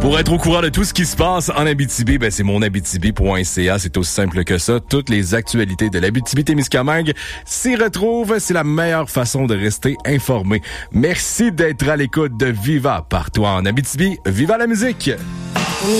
Pour être au courant de tout ce qui se passe en Abitibi, c'est monabitibi.ca. C'est aussi simple que ça. Toutes les actualités de l'Abitibi-Témiscamingue s'y retrouvent. C'est la meilleure façon de rester informé. Merci d'être à l'écoute de Viva partout en Abitibi. Viva la musique!